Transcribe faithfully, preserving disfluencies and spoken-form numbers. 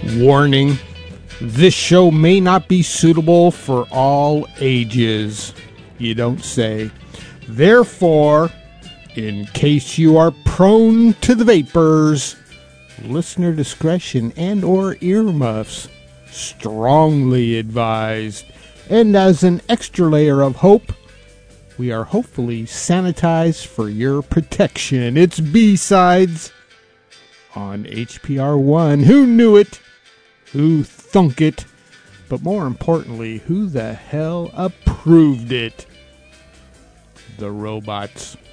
Warning, this show may not be suitable for all ages. You don't say. Therefore, in case you are prone to the vapors, listener discretion and or earmuffs strongly advised. And as an extra layer of hope, we are hopefully sanitized for your protection. It's B-Sides on H P R one. Who knew it? Who thunk it? But more importantly, who the hell approved it? The robots.